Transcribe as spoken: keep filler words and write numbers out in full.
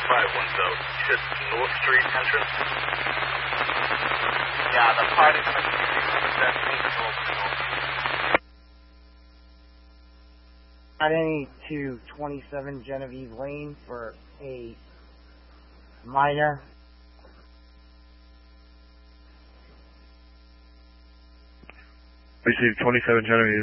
five one so. You said North Street entrance? Yeah, the party's going to be that means to open the North Street. Identity to twenty-seven Genevieve Lane for a minor. Received twenty-seven Genevieve.